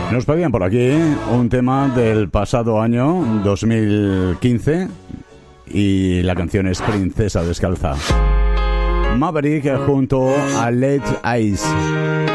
Nos pedían por aquí un tema del pasado año 2015 y la canción es Princesa Descalza. Maverick junto a Led Ice.